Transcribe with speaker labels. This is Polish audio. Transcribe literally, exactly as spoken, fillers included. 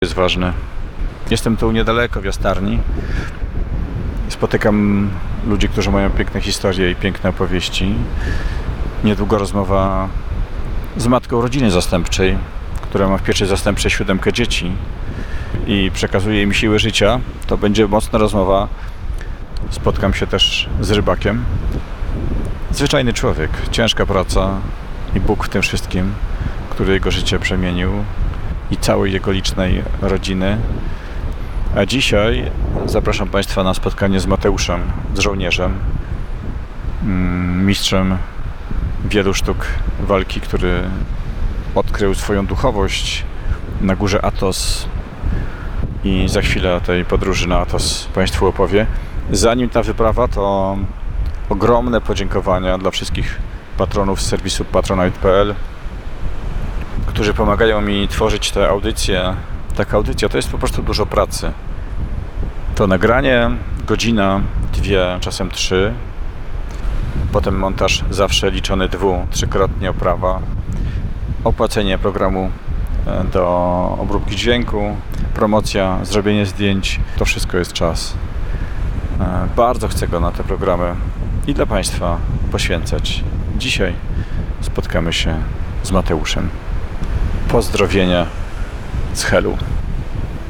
Speaker 1: Jest ważny. Jestem tu niedaleko, w Jastarni. Spotykam ludzi, którzy mają piękne historie i piękne opowieści. Niedługo rozmowa z matką rodziny zastępczej, która ma w pieczy zastępczej siódemkę dzieci i przekazuje im siłę życia. To będzie mocna rozmowa. Spotkam się też z rybakiem. Zwyczajny człowiek, ciężka praca i Bóg w tym wszystkim, który jego życie przemienił i całej jego licznej rodziny. A dzisiaj zapraszam Państwa na spotkanie z Mateuszem, z żołnierzem, mistrzem wielu sztuk walki, który odkrył swoją duchowość na górze Athos i za chwilę o tej podróży na Athos Państwu opowie. Zanim ta wyprawa, to ogromne podziękowania dla wszystkich patronów z serwisu patronite kropka p l, którzy pomagają mi tworzyć te audycje. Taka audycja to jest po prostu dużo pracy. To nagranie, godzina, dwie, czasem trzy. Potem montaż zawsze liczony dwu, trzykrotnie oprawa. Opłacenie programu do obróbki dźwięku, promocja, zrobienie zdjęć. To wszystko jest czas. Bardzo chcę go na te programy i dla Państwa poświęcać. Dzisiaj spotkamy się z Mateuszem. Pozdrowienia z Helu.